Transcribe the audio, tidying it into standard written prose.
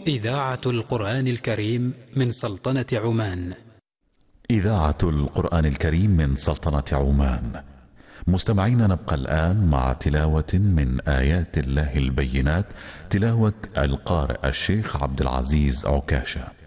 إذاعة القرآن الكريم من سلطنة عمان. إذاعة القرآن الكريم من سلطنة عمان. مستمعين، نبقى الآن مع تلاوة من آيات الله البينات، تلاوة القارئ الشيخ عبد العزيز عكاشة.